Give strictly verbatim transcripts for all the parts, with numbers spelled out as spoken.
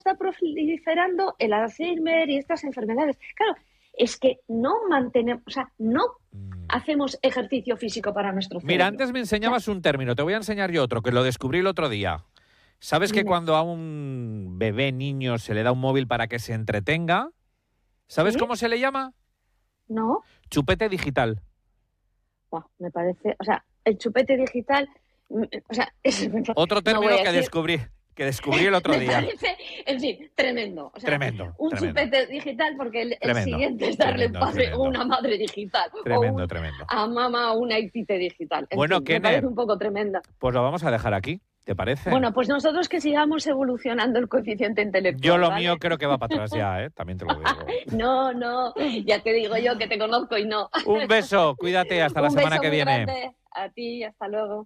está proliferando el Alzheimer y estas enfermedades. Claro, es que no mantenemos, o sea, no hacemos ejercicio físico para nuestro cerebro. Mira, antes me enseñabas un término, te voy a enseñar yo otro, que lo descubrí el otro día. ¿Sabes Dime. que cuando a un bebé, niño, se le da un móvil para que se entretenga? ¿Sabes ¿Sí? cómo se le llama? ¿No? Chupete digital. Wow, me parece, o sea, el chupete digital, o sea, es, Otro no término voy a que decir, descubrí, que descubrí el otro me día. parece, en fin, tremendo. O sea, Tremendo, un tremendo. chupete digital porque el, el Tremendo, siguiente es darle tremendo, un padre tremendo. o una madre digital. Tremendo, o un, tremendo. a mamá una hipite digital. En Bueno, fin, me Kenner, parece un poco tremenda. pues lo vamos a dejar aquí, ¿te parece? Bueno, pues nosotros que sigamos evolucionando el coeficiente intelectual. Yo lo ¿vale? mío creo que va para atrás ya, ¿eh? También te lo digo. No, no, ya te digo yo que te conozco y no. Un beso, cuídate, hasta la Un semana beso que muy viene. grande. A ti, hasta luego.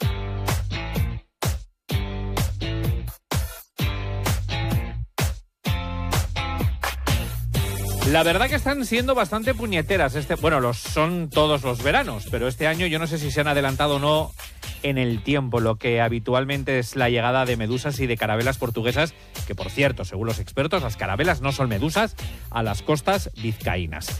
La verdad que están siendo bastante puñeteras. Este, bueno, los son todos los veranos, pero este año yo no sé si se han adelantado o no en el tiempo, lo que habitualmente es la llegada de medusas y de carabelas portuguesas, que por cierto, según los expertos, las carabelas no son medusas, a las costas vizcaínas.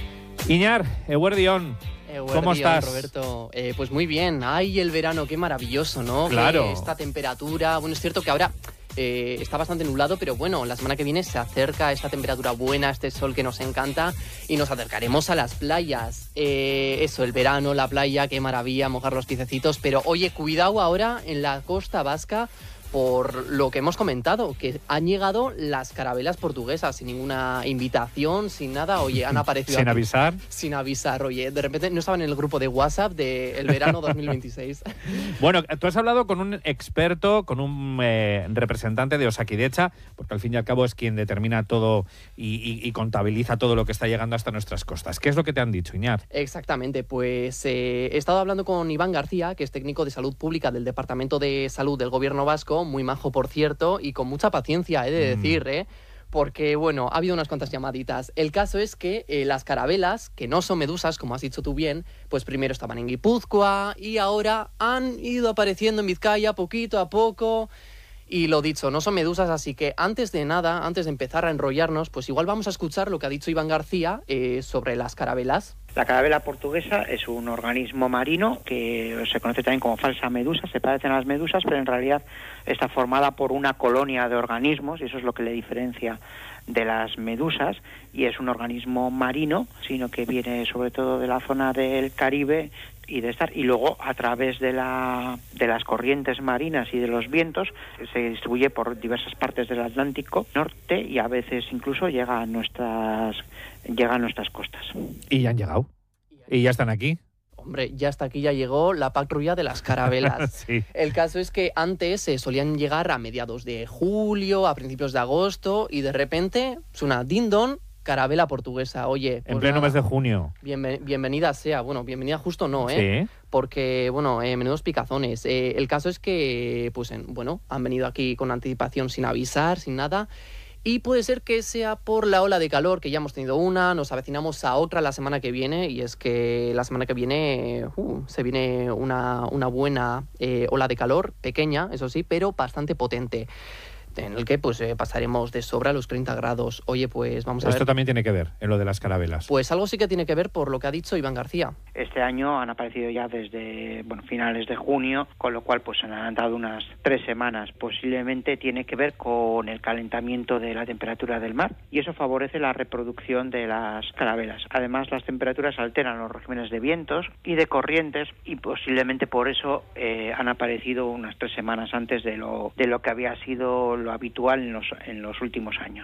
Iñar, eguerdión, ¿cómo estás? Roberto, eh, pues muy bien. Ay, el verano, qué maravilloso, ¿no? Claro. Que esta temperatura, bueno, es cierto que ahora eh, está bastante nublado, pero bueno, la semana que viene se acerca esta temperatura buena, este sol que nos encanta y nos acercaremos a las playas. Eh, eso, el verano, la playa, qué maravilla, mojar los piececitos, pero oye, cuidado ahora en la costa vasca por lo que hemos comentado, que han llegado las carabelas portuguesas sin ninguna invitación, sin nada, oye, han aparecido Sin aquí, avisar. sin avisar, oye, de repente no estaban en el grupo de WhatsApp del verano dos mil veintiséis. Bueno, tú has hablado con un experto, con un eh, representante de Osakidecha, porque al fin y al cabo es quien determina todo y, y, y contabiliza todo lo que está llegando hasta nuestras costas. ¿Qué es lo que te han dicho, Iñar? Exactamente, pues eh, he estado hablando con Iván García, que es técnico de salud pública del Departamento de Salud del Gobierno Vasco, muy majo por cierto, y con mucha paciencia, he de decir, ¿eh? Porque, bueno, ha habido unas cuantas llamaditas. El caso es que eh, las carabelas, que no son medusas, como has dicho tú bien, pues primero estaban en Guipúzcoa y ahora han ido apareciendo en Vizcaya poquito a poco. Y lo dicho, no son medusas, así que antes de nada, antes de empezar a enrollarnos, pues igual vamos a escuchar lo que ha dicho Iván García eh, sobre las carabelas. La carabela portuguesa es un organismo marino que se conoce también como falsa medusa, se parecen a las medusas, pero en realidad está formada por una colonia de organismos, y eso es lo que le diferencia de las medusas, y es un organismo marino, sino que viene sobre todo de la zona del Caribe y de estar, y luego a través de la de las corrientes marinas y de los vientos se distribuye por diversas partes del Atlántico norte y a veces incluso llega a nuestras llega a nuestras costas. Y ya han llegado. Y ya están aquí. Hombre, ya hasta aquí ya llegó la patrulla de las carabelas. Sí. El caso es que antes se eh, solían llegar a mediados de julio, a principios de agosto, y de repente suena ding-dong, carabela portuguesa. Oye, pues En pleno nada, mes de junio. bienven- bienvenida sea. Bueno, bienvenida justo no, ¿eh? Sí. Porque, bueno, eh, menudos picazones. Eh, el caso es que, pues, en- bueno, han venido aquí con anticipación sin avisar, sin nada. Y puede ser que sea por la ola de calor, que ya hemos tenido una, nos avecinamos a otra la semana que viene, y es que la semana que viene uh, se viene una, una buena eh, ola de calor, pequeña, eso sí, pero bastante potente, en el que pues eh, pasaremos de sobra los treinta grados. Oye, pues vamos a Esto ver. también tiene que ver en lo de las carabelas. Pues algo sí que tiene que ver por lo que ha dicho Iván García. Este año han aparecido ya desde bueno finales de junio, con lo cual pues se han adelantado unas tres semanas. Posiblemente tiene que ver con el calentamiento de la temperatura del mar y eso favorece la reproducción de las carabelas. Además, las temperaturas alteran los regímenes de vientos y de corrientes y posiblemente por eso eh, han aparecido unas tres semanas antes de lo de lo que había sido lo habitual en los en los últimos años.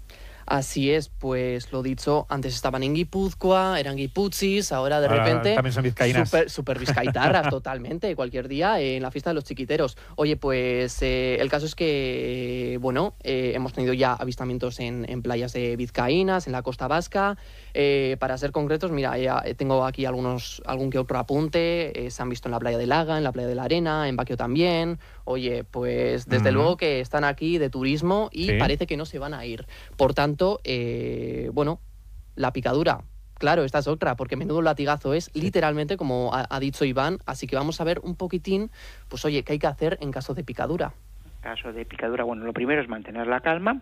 Así es, pues lo dicho, antes estaban en Guipúzcoa, eran guipuzis, ahora de Ahora repente también son vizcaínas. super, super vizcaitarras totalmente, cualquier día eh, en la fiesta de los chiquiteros. Oye, pues eh, el caso es que, bueno, eh, hemos tenido ya avistamientos en, en playas de vizcaínas, en la costa vasca. Eh, para ser concretos, mira, ya tengo aquí algunos, algún que otro apunte, eh, se han visto en la playa de Laga, en la playa de la Arena, en Baquio también. Oye, pues desde Mm. luego que están aquí de turismo y Sí. parece que no se van a ir. Por tanto, eh, bueno, la picadura, claro, esta es otra, porque menudo latigazo es, literalmente, como ha, ha dicho Iván, así que vamos a ver un poquitín, pues oye, qué hay que hacer en caso de picadura. caso de picadura, bueno, lo primero es mantener la calma,